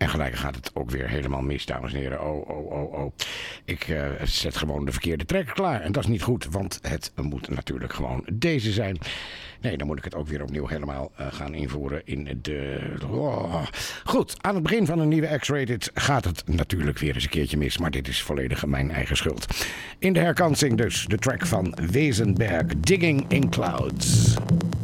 En gelijk gaat het ook weer helemaal mis, dames en heren. Oh. Ik zet gewoon de verkeerde track klaar. En dat is niet goed, want het moet natuurlijk gewoon deze zijn. Nee, dan moet ik het ook weer opnieuw helemaal gaan invoeren in de... Goed, aan het begin van een nieuwe X-Rated gaat het natuurlijk weer eens een keertje mis. Maar dit is volledig mijn eigen schuld. In de herkansing dus de track van Wezenberg, Digging in Clouds.